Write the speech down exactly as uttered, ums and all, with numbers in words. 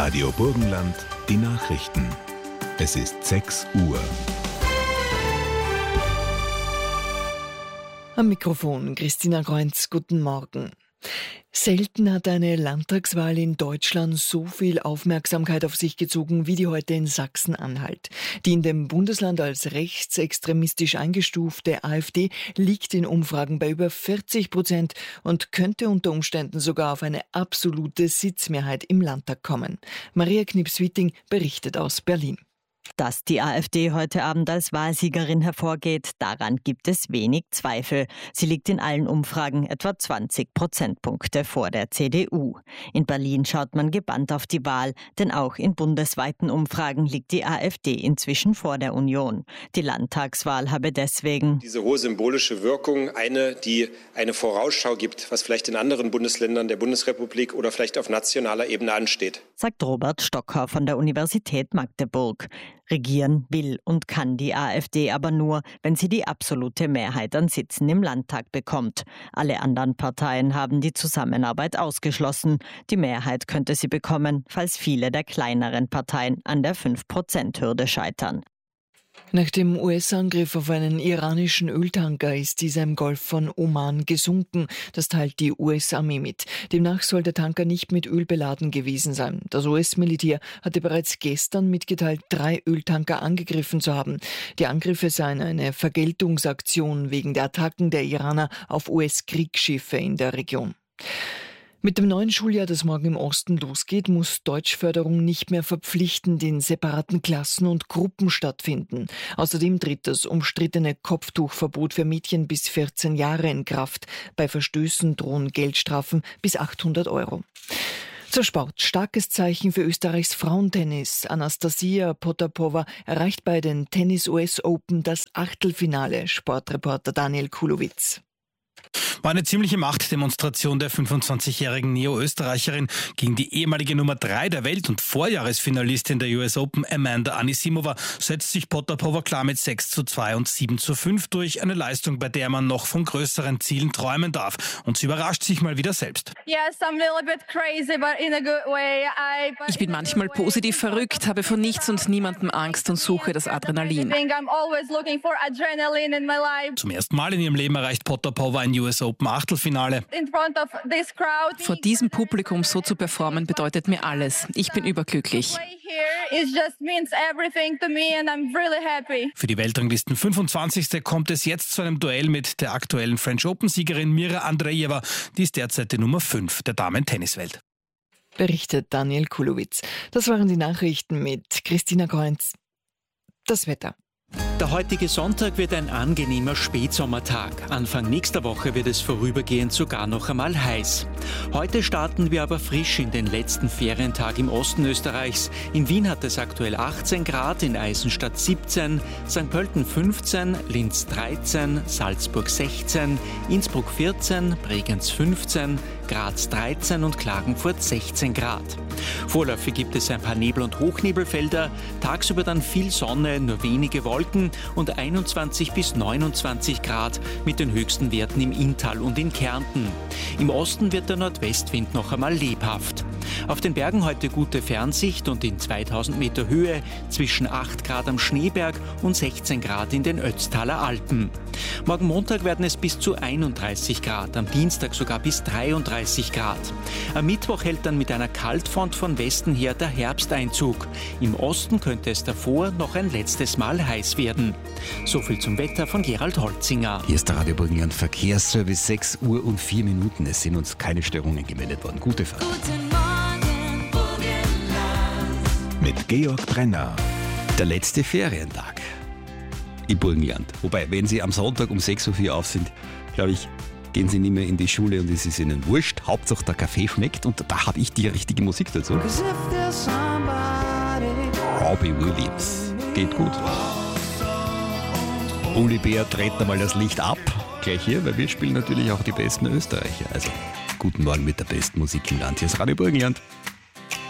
Radio Burgenland, die Nachrichten. Es ist sechs Uhr. Am Mikrofon Christina Kreunz, guten Morgen. Selten hat eine Landtagswahl in Deutschland so viel Aufmerksamkeit auf sich gezogen wie die heute in Sachsen-Anhalt. Die in dem Bundesland als rechtsextremistisch eingestufte AfD liegt in Umfragen bei über vierzig Prozent und könnte unter Umständen sogar auf eine absolute Sitzmehrheit im Landtag kommen. Maria Knips-Witting berichtet aus Berlin. Dass die AfD heute Abend als Wahlsiegerin hervorgeht, daran gibt es wenig Zweifel. Sie liegt in allen Umfragen etwa zwanzig Prozentpunkte vor der C D U. In Berlin schaut man gebannt auf die Wahl, denn auch in bundesweiten Umfragen liegt die AfD inzwischen vor der Union. Die Landtagswahl habe deswegen diese hohe symbolische Wirkung, eine, die eine Vorausschau gibt, was vielleicht in anderen Bundesländern der Bundesrepublik oder vielleicht auf nationaler Ebene ansteht, sagt Robert Stocker von der Universität Magdeburg. Regieren will und kann die AfD aber nur, wenn sie die absolute Mehrheit an Sitzen im Landtag bekommt. Alle anderen Parteien haben die Zusammenarbeit ausgeschlossen. Die Mehrheit könnte sie bekommen, falls viele der kleineren Parteien an der fünf Prozent Hürde scheitern. Nach dem U S-Angriff auf einen iranischen Öltanker ist dieser im Golf von Oman gesunken. Das teilt die U S-Armee mit. Demnach soll der Tanker nicht mit Öl beladen gewesen sein. Das U S-Militär hatte bereits gestern mitgeteilt, drei Öltanker angegriffen zu haben. Die Angriffe seien eine Vergeltungsaktion wegen der Attacken der Iraner auf U S-Kriegsschiffe in der Region. Mit dem neuen Schuljahr, das morgen im Osten losgeht, muss Deutschförderung nicht mehr verpflichtend in separaten Klassen und Gruppen stattfinden. Außerdem tritt das umstrittene Kopftuchverbot für Mädchen bis vierzehn Jahre in Kraft. Bei Verstößen drohen Geldstrafen bis achthundert Euro. Zur Sport. Starkes Zeichen für Österreichs Frauentennis. Anastasia Potapova erreicht bei den Tennis-U S Open das Achtelfinale. Sportreporter Daniel Kulowitz. War eine ziemliche Machtdemonstration der fünfundzwanzigjährigen Neo-Österreicherin gegen die ehemalige Nummer drei der Welt und Vorjahresfinalistin der U S Open Amanda Anisimova setzt sich Potapova klar mit sechs zu zwei und sieben zu fünf durch. Eine Leistung, bei der man noch von größeren Zielen träumen darf. Und sie überrascht sich mal wieder selbst. Ich bin manchmal positiv verrückt, habe vor nichts und niemandem Angst und suche das Adrenalin. Zum ersten Mal in ihrem Leben erreicht Potapova ein U S Open Achtelfinale. Vor diesem Publikum so zu performen, bedeutet mir alles. Ich bin überglücklich. Für die Weltranglisten fünfundzwanzigste kommt es jetzt zu einem Duell mit der aktuellen French Open-Siegerin Mira Andreeva. Die ist derzeit die Nummer fünf der Damen-Tenniswelt. Berichtet Daniel Kulowitz. Das waren die Nachrichten mit Christina Kreunz. Das Wetter. Der heutige Sonntag wird ein angenehmer Spätsommertag. Anfang nächster Woche wird es vorübergehend sogar noch einmal heiß. Heute starten wir aber frisch in den letzten Ferientag im Osten Österreichs. In Wien hat es aktuell achtzehn Grad, in Eisenstadt siebzehn, Sankt Pölten fünfzehn, Linz dreizehn, Salzburg sechzehn, Innsbruck vierzehn, Bregenz fünfzehn, Graz dreizehn und Klagenfurt sechzehn Grad. Vorläufig gibt es ein paar Nebel- und Hochnebelfelder, tagsüber dann viel Sonne, nur wenige Wolken und einundzwanzig bis neunundzwanzig Grad mit den höchsten Werten im Inntal und in Kärnten. Im Osten wird der Nordwestwind noch einmal lebhaft. Auf den Bergen heute gute Fernsicht und in zweitausend Meter Höhe zwischen acht Grad am Schneeberg und sechzehn Grad in den Ötztaler Alpen. Morgen Montag werden es bis zu einunddreißig Grad, am Dienstag sogar bis dreiunddreißig Grad. Am Mittwoch hält dann mit einer Kaltfront von Westen her der Herbsteinzug. Im Osten könnte es davor noch ein letztes Mal heiß werden. So viel zum Wetter von Gerald Holzinger. Hier ist der Radio Burgenland Verkehrsservice, sechs Uhr und vier Minuten. Es sind uns keine Störungen gemeldet worden. Gute Fahrt. Guten Morgen, Burgenland. Mit Georg Brenner. Der letzte Ferientag im Burgenland. Wobei, wenn Sie am Sonntag um sechs Uhr vier auf sind, glaube ich, gehen Sie nicht mehr in die Schule und es ist Ihnen wurscht. Hauptsache der Kaffee schmeckt und da habe ich die richtige Musik dazu. Robbie Williams. Geht gut. Uli Bär dreht einmal das Licht ab. Gleich hier, weil wir spielen natürlich auch die besten Österreicher. Also, guten Morgen mit der besten Musik im Land. Hier ist Radio Burgenland.